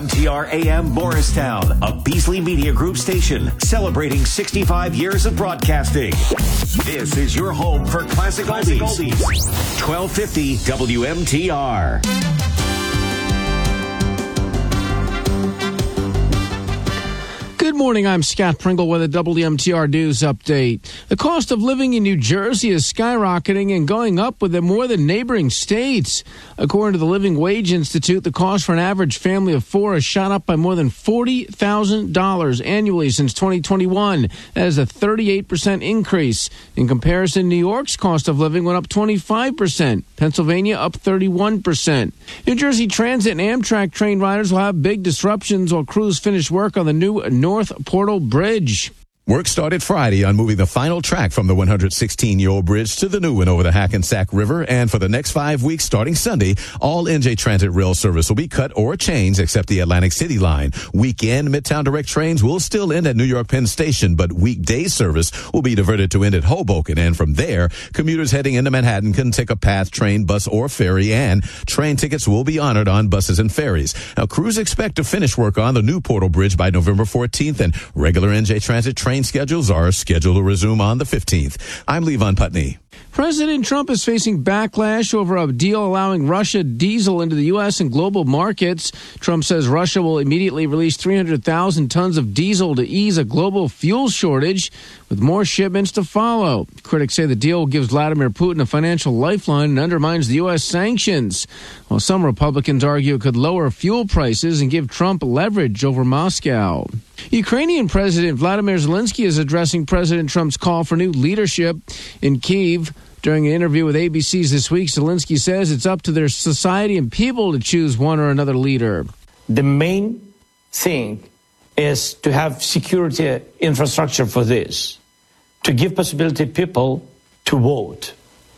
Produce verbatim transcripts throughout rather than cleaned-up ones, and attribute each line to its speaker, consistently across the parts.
Speaker 1: M T R A M Morristown, a Beasley Media Group station celebrating sixty-five years of broadcasting. This is your home for classic oldies. twelve fifty W M T R.
Speaker 2: Good morning, I'm Scott Pringle with a W M T R News update. The cost of living in New Jersey is skyrocketing and going up with more than neighboring states. According to the Living Wage Institute, the cost for an average family of four has shot up by more than forty thousand dollars annually since twenty twenty-one. That is a thirty-eight percent increase. In comparison, New York's cost of living went up twenty-five percent. Pennsylvania up thirty-one percent. New Jersey Transit and Amtrak train riders will have big disruptions while crews finish work on the new North Portal Bridge.
Speaker 3: Work started Friday on moving the final track from the one hundred sixteen-year-old bridge to the new one over the Hackensack River. And for the next five weeks starting Sunday, all N J Transit rail service will be cut or changed except the Atlantic City line. Weekend Midtown Direct trains will still end at New York Penn Station, but weekday service will be diverted to end at Hoboken. And from there, commuters heading into Manhattan can take a PATH train, bus, or ferry, and train tickets will be honored on buses and ferries. Now, crews expect to finish work on the new Portal Bridge by November fourteenth, and regular N J Transit train schedules are scheduled to resume on the fifteenth. I'm Levon Putney.
Speaker 2: President Trump is facing backlash over a deal allowing Russia diesel into the U S and global markets. Trump says Russia will immediately release three hundred thousand tons of diesel to ease a global fuel shortage, with more shipments to follow. Critics say the deal gives Vladimir Putin a financial lifeline and undermines the U S sanctions, while some Republicans argue it could lower fuel prices and give Trump leverage over Moscow. Ukrainian President Vladimir Zelensky is addressing President Trump's call for new leadership in Kyiv. During an interview with A B C's This Week, Zelensky says it's up to their society and people to choose one or another leader.
Speaker 4: The main thing is to have security infrastructure for this, to give possibility people to vote.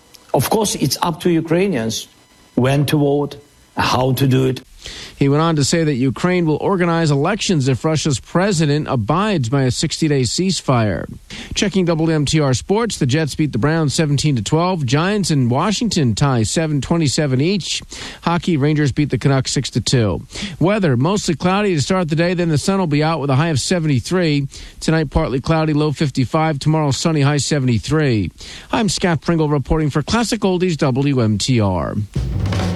Speaker 4: Of course, it's up to Ukrainians when to vote, how to do it.
Speaker 2: He went on to say that Ukraine will organize elections if Russia's president abides by a sixty-day ceasefire. Checking W M T R Sports, the Jets beat the Browns seventeen to twelve. Giants and Washington tie seven twenty-seven each. Hockey, Rangers beat the Canucks six to two. Weather, mostly cloudy to start the day, then the sun will be out with a high of seventy-three. Tonight, partly cloudy, low fifty-five. Tomorrow, sunny, high seventy-three. I'm Scott Pringle reporting for Classic Oldies W M T R.